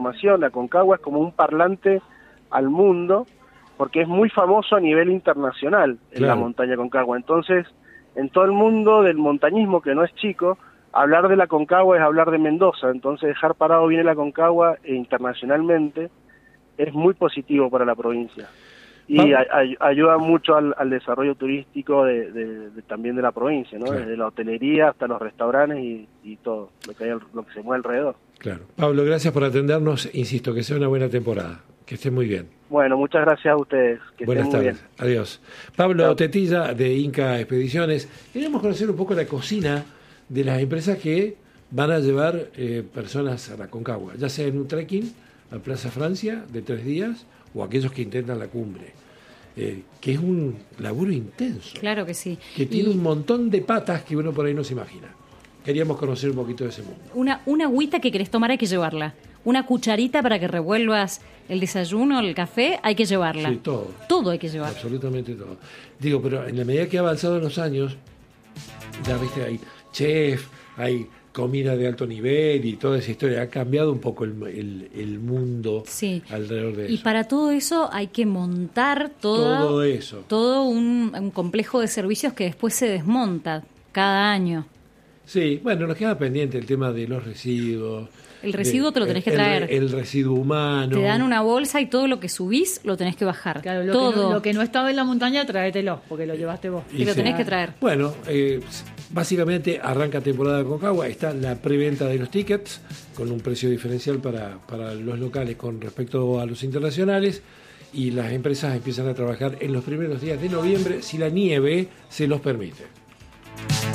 información. La Aconcagua es como un parlante al mundo, porque es muy famoso a nivel internacional en la montaña Aconcagua. Entonces, en todo el mundo del montañismo, que no es chico, hablar de la Aconcagua es hablar de Mendoza. Entonces, dejar parado bien la Aconcagua internacionalmente es muy positivo para la provincia. Y ayuda mucho al desarrollo turístico también de la provincia, ¿no? Desde la hotelería hasta los restaurantes y todo lo que se mueve alrededor. Claro. Pablo, gracias por atendernos. Insisto, que sea una buena temporada. Que esté muy bien. Bueno, muchas gracias a ustedes. Buenas tardes. Adiós. Pablo Tetilla, de Inca Expediciones. Queríamos conocer un poco la cocina de las empresas que van a llevar personas a la Aconcagua, ya sea en un trekking a Plaza Francia de 3 días o aquellos que intentan la cumbre, que es un laburo intenso. Claro que sí. Que tiene un montón de patas que uno por ahí no se imagina. Queríamos conocer un poquito de ese mundo. Una agüita que querés tomar hay que llevarla. Una cucharita para que revuelvas el desayuno, el café, hay que llevarla. Sí, todo. Todo hay que llevar. Absolutamente todo. Digo, pero en la medida que ha avanzado en los años, ya viste, hay chef, hay comida de alto nivel y toda esa historia. Ha cambiado un poco el mundo alrededor de eso. Y para todo eso hay que montar todo un complejo de servicios que después se desmonta cada año. Sí, bueno, nos queda pendiente el tema de los residuos. El residuo te lo tenés que traer. El residuo humano. Te dan una bolsa y todo lo que subís lo tenés que bajar. Claro, todo. Lo que no estaba en la montaña, tráetelo, porque lo llevaste vos. Y lo tenés que traer. Bueno, básicamente arranca temporada de Aconcagua, está la preventa de los tickets con un precio diferencial para los locales con respecto a los internacionales, y las empresas empiezan a trabajar en los primeros días de noviembre si la nieve se los permite.